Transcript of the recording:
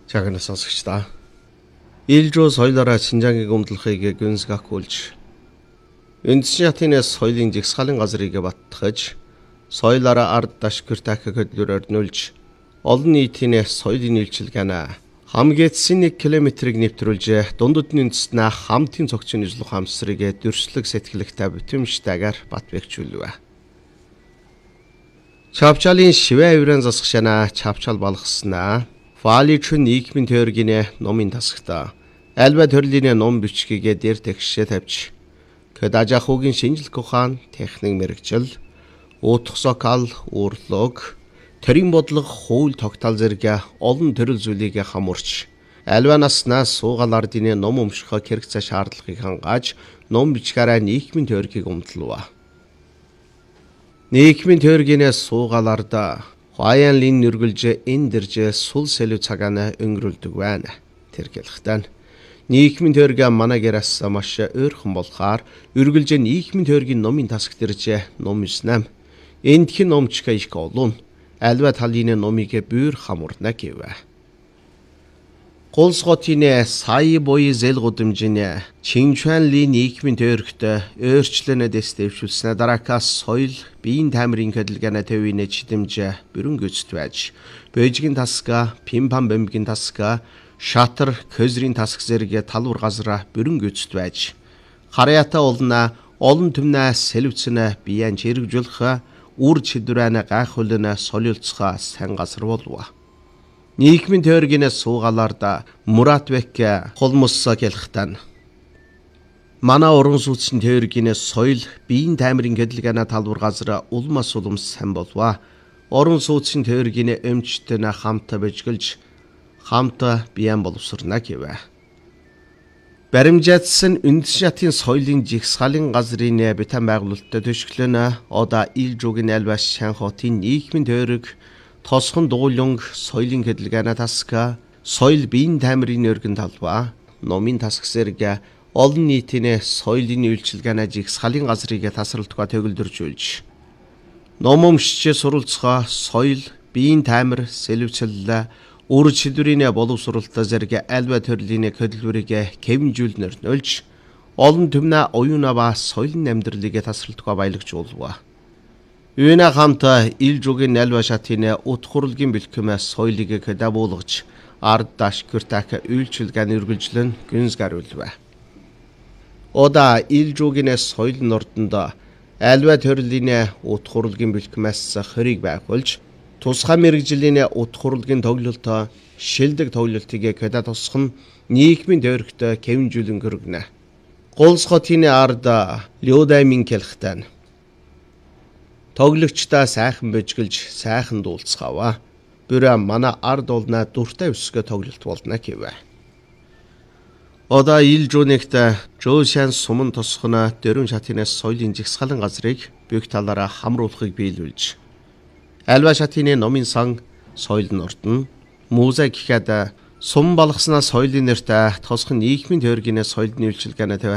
Чагнаас сонсогчдаа. Илжүү соёлоороо Шинжаангийн гомдлохыг гүнсгахгүйж үндсэн шатынаас соёлын жигсгалын газрыг баттгаж соёлоороо ард дашгүртах хөдлөрөөр нөлж олон нийтийн соёлын үйлчилгээний хамгийн 1 км-ийг нэвтрүүлж дундудны үндэстнээ хамтын цогцын нийслэх хамсрыг дөрслөг сэтгэлэгтэй бүтэмжтэйгээр бат бэгчүүлвэ. Чавчалын шивэ авиран засгшана чавчал балгаснаа Фаличүн нийгмийн теорийн номын тасагта альва төрлийн ном бичгийг дээр тэгшээ тавьж Кадажахугийн шинжлэх ухаан, техник мэрэгжил, утгасокал, урлог, төрийн бодлого, хууль тогтоол зэрэг олон төрөл зүйлийг хамуурч альва наснаас суугаал ардын ном өмшөх хэрэгцээ шаардлагыг хангааж ном бичгээрээ нийгмийн теорийг өмдлөв. Нийгмийн теорийн суугаал арда Хаяан лин нүргэлж эндэрж сул сэлүү цагаана өнгөрүүлдэг байна. Тэр гэлхтэн нийгмийн теорги манагераас маш ойрхон болохоор үргэлж нийгмийн теоргийн номын тасаг дэрж ном 9 эндхэн номчка их олон альва талын номыг бүр хамурна гэвэ. Голсготын сая бои зэл гудамжин Чинчуанли нийгмийн теоригт өөрчлөлтөд дэвшүүлснээр дараакаас соёл биеийн тамирын хөдөлгөөний төвийн чидэмж бүрэн гүйцэтгэж Бээжигийн тасга, Пимпан бэмгийн тасга, Шатар Көзрийн тасаг зэрэг талбар газраа бүрэн гүйцэтгэж харьяата олон түмнээ сэлвцэн биеэн чирэгжүүлэх үр чидвэрэнэ гайхуулна солиулцгаа сайн газар болов. Нийгмийн теоргийн суугаалаарда Муратбек холмосса гэлхтэн манай уран сүнсийн теоргийн соёл биеийн тамирын хөдөлгөөний талбар газар улмас сайн болов. Орон сууцын теоргийн өмчтөн хамт бэжгэлж хамт биеэн боловсрна гэвэ. Баримжаадсан үндсэн шатын соёлын жигсгалын газрын битэн байгуулалтад төшөглөн одоо Илжүүгийн альва Шанхотын нийгмийн теориг тосхон дууланг соёлын хөдөлгөөний тасга, соёл биеийн тамирын өргөн талбай, номын тасаг зэрэг олон нийтийн соёлын үйлчилгээний жигсгалын газрыг тасралтгаа төгөлдөржүүлж ном өмшиж суралцгаа соёл, биеийн тамир, сэлвцэл, үр чидвэрийн боловсролт зэрэг альва төрлийн хөдөлгөөрийг хэмжүүлнээр нөлж олон түмнээ оюуна ба соёлын амьдралыг тасралтгаа баялагжуулва. Үйнэ хамт Илжүүгийн альва шатын утхурлгийн бэлтгэм соёлыг кэдабуулгаж ард дашгүртах үйлчилгээний үргэлжлэн гүнз гаруулвэ. Ода Илжүүгийн соёл нордонд альва төрлийн утхурлгийн бэлтгэмээс хориг байгуулж тусгай мэрэгжлийн утхурлгийн тоглолт шилдэг тоглолтыг кэда тусах нь нийгмийн теоригт хэмжүүлэн гөргөнэ. Голсготын ард Лёдаймин гэлхтэн тоглогчдаа сайхан бэжгэлж сайхан дуулцгаава. Бүрэ манай ард олнаа дуртай өсгө тоглолт болно гэвэ. Ода Илжүүнэгт Жошан суман тосхона дөрвөн шатынаас соёлын жигсгалан газрыг бүх талаараа хамруулахыг биелүүлж альва шатын номын сан соёл нордон музей гэхэд сум балгаснаа соёлын нэртэй тосхон нийгмийн теоргийн соёлын үйлчилгээний